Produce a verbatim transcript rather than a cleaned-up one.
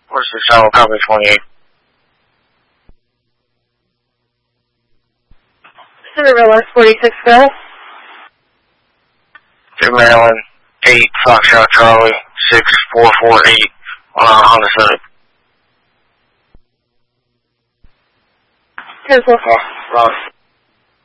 Where's the sound? Copy twenty-eight. Cinderella forty-six, go. To Maryland, eight, Foxtrot Charlie, six four four eight, on a Honda Civic. ten four. Oh, wrong.